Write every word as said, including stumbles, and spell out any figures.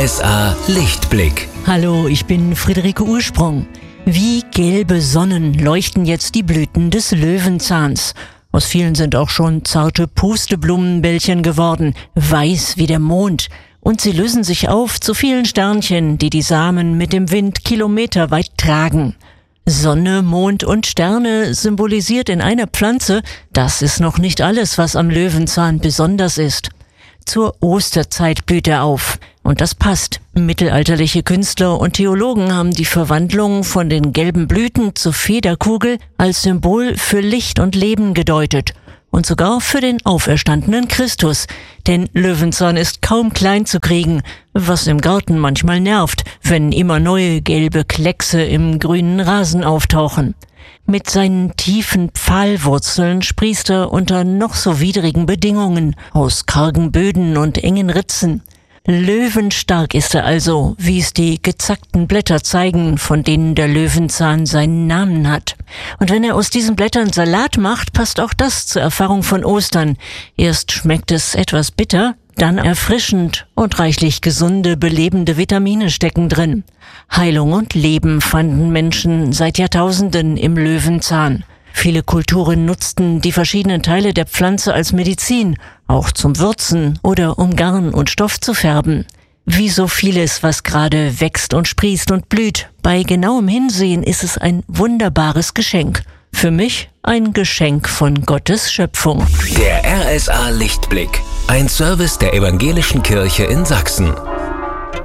S A Lichtblick. Hallo, ich bin Friederike Ursprung. Wie gelbe Sonnen leuchten jetzt die Blüten des Löwenzahns. Aus vielen sind auch schon zarte Pusteblumenbällchen geworden, weiß wie der Mond. Und sie lösen sich auf zu vielen Sternchen, die die Samen mit dem Wind kilometerweit tragen. Sonne, Mond und Sterne symbolisiert in einer Pflanze, das ist noch nicht alles, was am Löwenzahn besonders ist. Zur Osterzeit blüht er auf. Und das passt. Mittelalterliche Künstler und Theologen haben die Verwandlung von den gelben Blüten zur Federkugel als Symbol für Licht und Leben gedeutet. Und sogar für den auferstandenen Christus. Denn Löwenzahn ist kaum klein zu kriegen, was im Garten manchmal nervt, wenn immer neue gelbe Kleckse im grünen Rasen auftauchen. Mit seinen tiefen Pfahlwurzeln sprießt er unter noch so widrigen Bedingungen, aus kargen Böden und engen Ritzen. Löwenstark ist er also, wie es die gezackten Blätter zeigen, von denen der Löwenzahn seinen Namen hat. Und wenn er aus diesen Blättern Salat macht, passt auch das zur Erfahrung von Ostern. Erst schmeckt es etwas bitter, dann erfrischend und reichlich gesunde, belebende Vitamine stecken drin. Heilung und Leben fanden Menschen seit Jahrtausenden im Löwenzahn. Viele Kulturen nutzten die verschiedenen Teile der Pflanze als Medizin, auch zum Würzen oder um Garn und Stoff zu färben. Wie so vieles, was gerade wächst und sprießt und blüht, bei genauem Hinsehen ist es ein wunderbares Geschenk. Für mich ein Geschenk von Gottes Schöpfung. Der R S A Lichtblick, ein Service der Evangelischen Kirche in Sachsen.